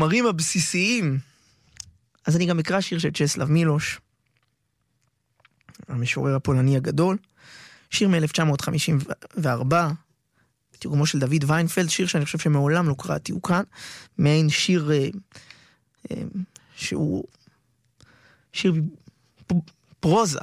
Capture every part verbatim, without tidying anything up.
החומרים הבסיסיים. אז אני גם אקרא שיר של צ'סלב מילוש, המשורר הפולני הגדול, שיר מ-אלף תשע מאות חמישים וארבע, תרגומו של דוד ויינפלד, שיר שאני חושב שמעולם לא קראתי הוא כאן, מעין שיר אה, אה, שהוא שיר פרוזה,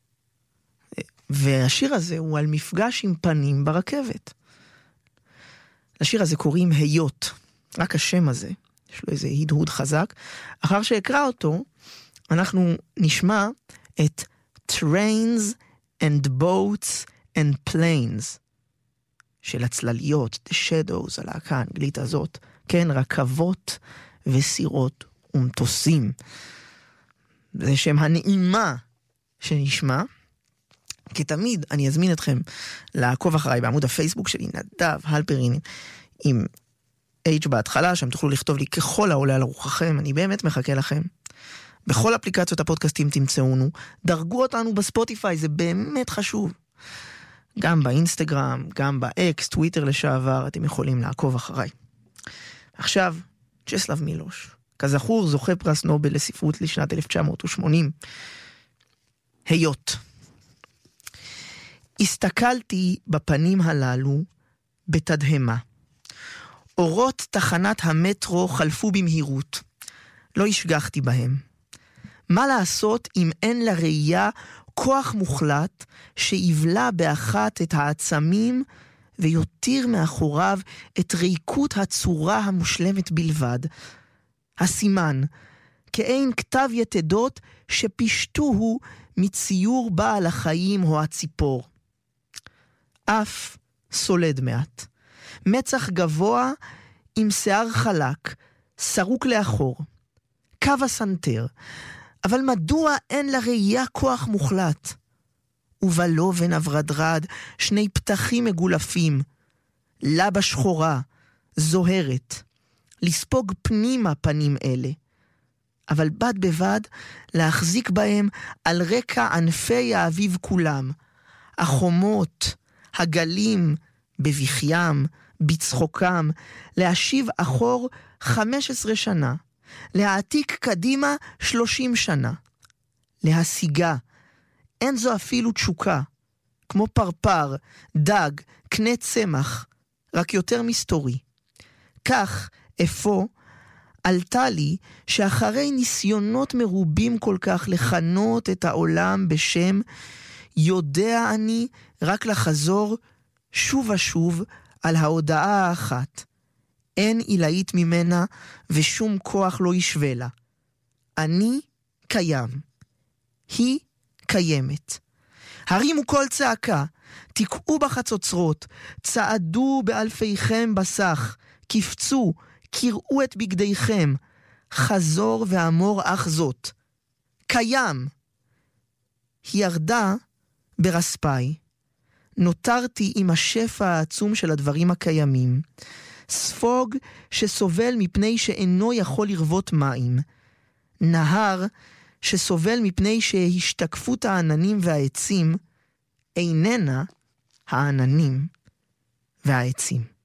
והשיר הזה הוא על מפגש עם פנים ברכבת. לשיר הזה קוראים היות, רק השם הזה, יש לו איזה הדהוד חזק. אחר שאקרא אותו, אנחנו נשמע את Trains and Boats and Planes של הצלליות, The Shadows, הלהקה האנגלית הזאת, כן, רכבות וסירות ומטוסים. זה שם הנעימה שנשמע. כתמיד אני אזמין אתכם לעקוב אחריי בעמוד הפייסבוק שלי, נדב הלפרין עם H בהתחלה, שם תוכלו לכתוב לי ככל העולה על רוחכם, אני באמת מחכה לכם. בכל אפליקציות הפודקאסטים תמצאונו, דרגו אותנו בספוטיפיי, זה באמת חשוב. גם באינסטגרם, גם באקס, טוויטר לשעבר, אתם יכולים לעקוב אחריי. עכשיו, צ'סלב מילוש, כזכור זוכה פרס נובל לספרות לשנת אלף תשע מאות ושמונים. היות. הסתכלתי בפנים הללו בתדהמה. אורות תחנת המטרו חלפו במהירות. לא השגחתי בהם. מה לעשות אם אין לראייה כוח מוחלט שיבלע באחת את העצמים ויותיר מאחוריו את ריקות הצורה המושלמת בלבד. הסימן, כאין כתב יתדות שפשטוהו מציור בעל החיים או הציפור. אף סולד מעט. מצח גבוה עם שיער חלק, סרוק לאחור. קו הסנטר. אבל מדוע אין לראייה כוח מוחלט? ובלובן אברדרד שני פתחים מגולפים. לבה שחורה, זוהרת. לספוג פנימה פנים אלה. אבל בד בבד להחזיק בהם על רקע ענפי האביב כולם. החומות, הגלים, בבכיים, בצחוקם, להשיב אחור חמש עשרה שנה, להעתיק קדימה שלושים שנה, להשיגה, אין זו אפילו תשוקה, כמו פרפר, דג, קנה צמח, רק יותר מסתורי. כך, אפוא, עלתה לי שאחרי ניסיונות מרובים כל כך לכנות את העולם בשם, יודע אני רק לחזור שוב ושוב על ההודעה האחת. אין עילאית ממנה ושום כוח לא ישווה לה. אני קיים. היא קיימת. הרימו כל צעקה, תקעו בחצוצרות, צעדו באלפיכם בסך, קפצו, קראו את בגדיכם, חזור ואמור אך זאת. קיים. היא ירדה ברספי. נותרתי עם השפע העצום של הדברים הקיימים. ספוג שסובל מפני שאינו יכול לרבות מים. נהר שסובל מפני שהשתקפות העננים והעצים איננה העננים והעצים.